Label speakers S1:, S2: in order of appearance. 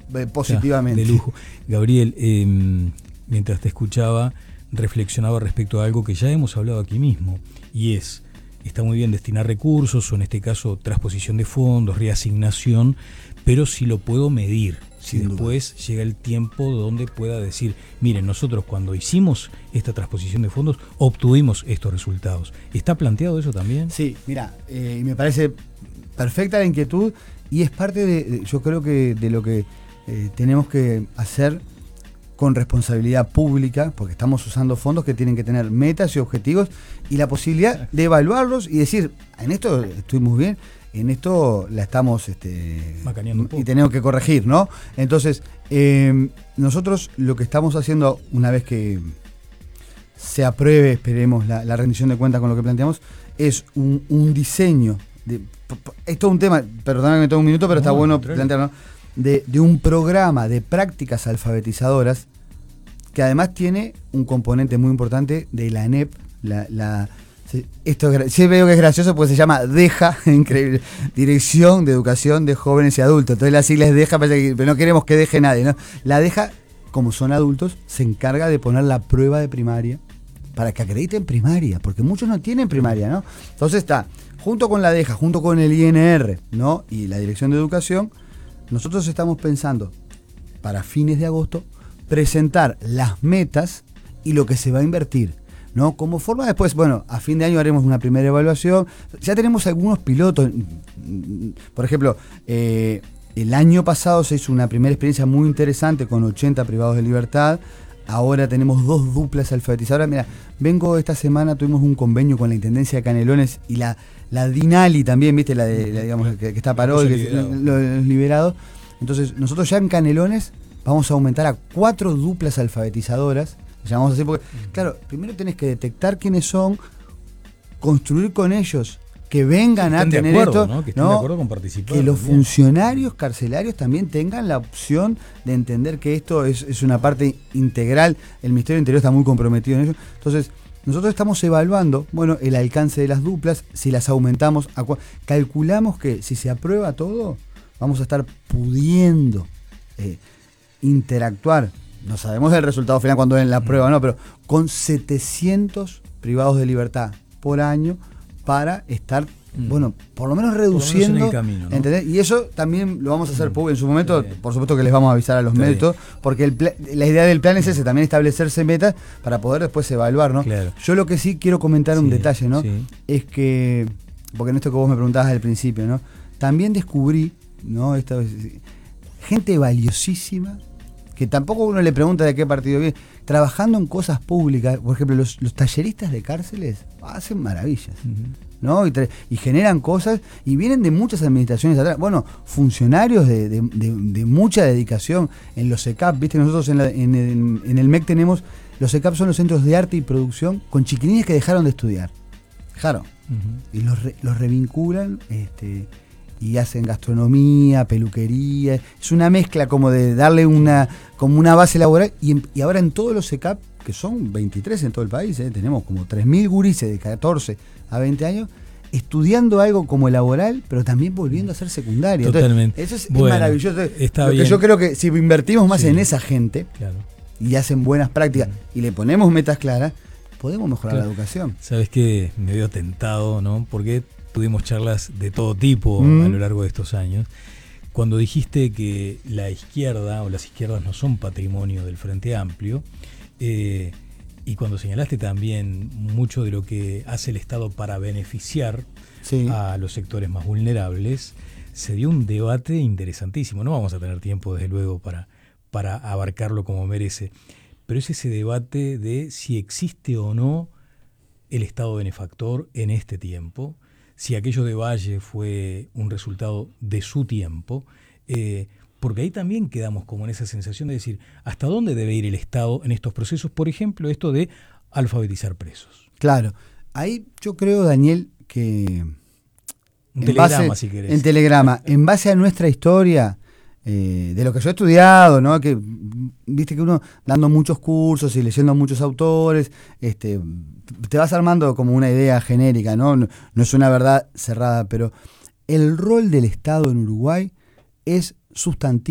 S1: positivamente.
S2: De lujo. Gabriel, mientras te escuchaba, reflexionaba respecto a algo que ya hemos hablado aquí mismo, y está muy bien destinar recursos, o en este caso transposición de fondos, reasignación, pero si lo puedo medir, si después llega el tiempo donde pueda decir, miren, nosotros cuando hicimos esta transposición de fondos obtuvimos estos resultados. ¿Está planteado eso también?
S1: Sí, mira, me parece perfecta la inquietud y es parte yo creo que de lo que tenemos que hacer con responsabilidad pública, porque estamos usando fondos que tienen que tener metas y objetivos y la posibilidad de evaluarlos y decir, en esto estuvimos bien, en esto la estamos
S2: macaneando un poco,
S1: y tenemos que corregir, ¿no? Entonces, nosotros lo que estamos haciendo una vez que se apruebe, esperemos, la rendición de cuentas con lo que planteamos, es un diseño, esto es un tema, perdóname que me tome un minuto, pero está bueno plantearlo, de un programa de prácticas alfabetizadoras que además tiene un componente muy importante de la ANEP, sí veo que es gracioso porque se llama DEJA, increíble, Dirección de Educación de Jóvenes y Adultos. Entonces la sigla es DEJA, pero no queremos que deje nadie, ¿no? La DEJA, como son adultos, se encarga de poner la prueba de primaria para que acrediten primaria, porque muchos no tienen primaria, ¿no? Entonces está, junto con la DEJA, junto con el INR, ¿no? Y la Dirección de Educación, nosotros estamos pensando, para fines de agosto, presentar las metas y lo que se va a invertir, ¿no? Como forma después, bueno, a fin de año haremos una primera evaluación. Ya tenemos algunos pilotos. Por ejemplo, el año pasado se hizo una primera experiencia muy interesante con 80 privados de libertad. Ahora tenemos 2 duplas alfabetizadoras. Mira, esta semana tuvimos un convenio con la Intendencia de Canelones y la DINALI también, ¿viste? Digamos, que está paró, los liberados. Entonces, nosotros ya en Canelones vamos a aumentar a 4 duplas alfabetizadoras. Llamamos así porque, claro, primero tenés que detectar quiénes son, construir con ellos, que vengan a tener esto,
S2: ¿no? Que estén de acuerdo con participar.
S1: Que los funcionarios carcelarios también tengan la opción de entender que esto es una parte integral. El Ministerio del Interior está muy comprometido en ello. Entonces, nosotros estamos evaluando, bueno, el alcance de las duplas, si las aumentamos, calculamos que si se aprueba todo, vamos a estar pudiendo interactuar. No sabemos el resultado final cuando den la prueba, no, pero con 700 privados de libertad por año para estar, bueno, por lo menos reduciendo,
S2: en el camino, ¿no?
S1: ¿Entendés? Y eso también lo vamos a hacer en su momento, por supuesto que les vamos a avisar a los médicos, porque la idea del plan es ese, también establecerse metas para poder después evaluar, ¿no?
S2: Claro.
S1: Yo lo que sí quiero comentar un detalle, ¿no? Sí. Es que, porque en esto que vos me preguntabas al principio, ¿no? También descubrí, ¿no? Gente valiosísima, que tampoco uno le pregunta de qué partido viene, trabajando en cosas públicas. Por ejemplo, los talleristas de cárceles hacen maravillas, ¿no? Y generan cosas y vienen de muchas administraciones atrás. Bueno, funcionarios de mucha dedicación en los CECAP, ¿viste? Nosotros en el MEC tenemos, los CECAP son los centros de arte y producción con chiquilines que dejaron de estudiar. Y los revinculan, y hacen gastronomía, peluquería. Es una mezcla como de darle como una base laboral. Y ahora en todos los CECAP, que son 23 en todo el país, tenemos como 3.000 gurises de 14 a 20 años estudiando algo como laboral, pero también volviendo a ser secundaria.
S2: Totalmente.
S1: Entonces, eso es maravilloso.
S2: Está
S1: bien. Que yo creo que si invertimos más en esa gente,
S2: claro,
S1: y hacen buenas prácticas y le ponemos metas claras, podemos mejorar la educación.
S2: Sabes que me veo tentado, ¿no? Porque tuvimos charlas de todo tipo a lo largo de estos años. Cuando dijiste que la izquierda o las izquierdas no son patrimonio del Frente Amplio, y cuando señalaste también mucho de lo que hace el Estado para beneficiar a los sectores más vulnerables, se dio un debate interesantísimo. No vamos a tener tiempo, desde luego, para abarcarlo como merece, pero es ese debate de si existe o no el Estado benefactor en este tiempo, si aquello de Valle fue un resultado de su tiempo, porque ahí también quedamos como en esa sensación de decir, ¿hasta dónde debe ir el Estado en estos procesos? Por ejemplo, esto de alfabetizar presos.
S1: Claro, ahí yo creo, Daniel, que
S2: si querés.
S1: En Telegrama, en base a nuestra historia, de lo que yo he estudiado, ¿no? Que viste que uno dando muchos cursos y leyendo muchos autores, te vas armando como una idea genérica, ¿no? No es una verdad cerrada, pero el rol del Estado en Uruguay es sustantivo.